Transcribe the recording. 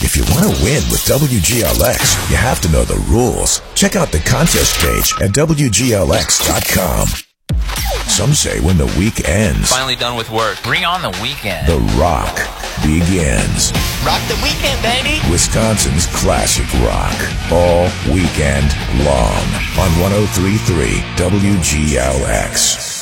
If you want to win with WGLX, you have to know the rules. Check out the contest page at WGLX.com. Some say when the week ends, finally done with work, bring on the weekend. The rock begins. Rock the weekend, baby. Wisconsin's classic rock. All weekend long on 103.3 WGLX.